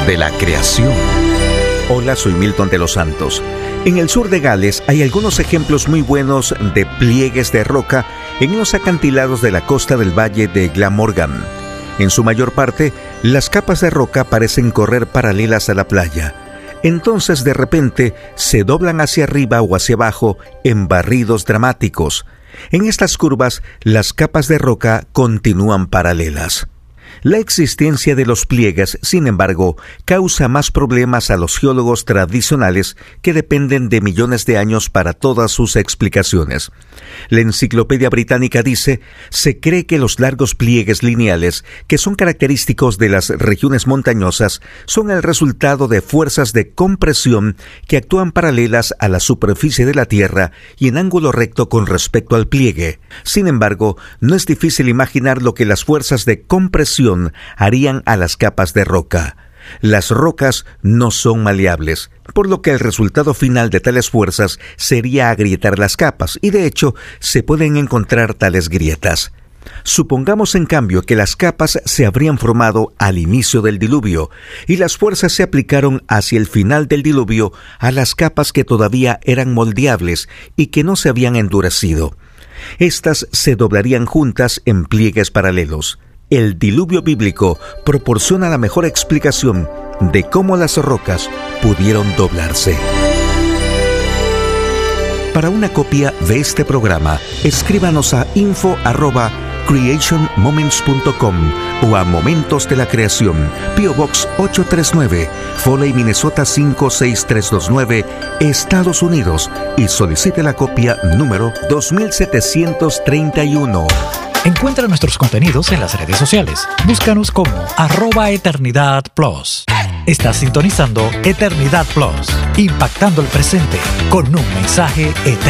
de la creación. Hola, soy Milton de los Santos. En el sur de Gales hay algunos ejemplos muy buenos de pliegues de roca en los acantilados de la costa del valle de Glamorgan. En su mayor parte, las capas de roca parecen correr paralelas a la playa. Entonces, de repente, se doblan hacia arriba o hacia abajo en barridos dramáticos. En estas curvas, las capas de roca continúan paralelas. La existencia de los pliegues, sin embargo, causa más problemas a los geólogos tradicionales que dependen de millones de años para todas sus explicaciones. La Enciclopedia Británica dice: se cree que los largos pliegues lineales, que son característicos de las regiones montañosas, son el resultado de fuerzas de compresión que actúan paralelas a la superficie de la Tierra y en ángulo recto con respecto al pliegue. Sin embargo, no es difícil imaginar lo que las fuerzas de compresión harían a las capas de roca. Las rocas no son maleables, por lo que el resultado final de tales fuerzas sería agrietar las capas, y de hecho se pueden encontrar tales grietas. Supongamos en cambio que las capas se habrían formado al inicio del diluvio, y las fuerzas se aplicaron hacia el final del diluvio a las capas que todavía eran moldeables y que no se habían endurecido. Estas se doblarían juntas en pliegues paralelos. El diluvio bíblico proporciona la mejor explicación de cómo las rocas pudieron doblarse. Para una copia de este programa, escríbanos a info@creationmoments.com o a Momentos de la Creación, P.O. Box 839, Foley, Minnesota 56329, Estados Unidos, y solicite la copia número 2731. Encuentra nuestros contenidos en las redes sociales. Búscanos como @EternidadPlus. Estás sintonizando Eternidad Plus, impactando el presente con un mensaje eterno.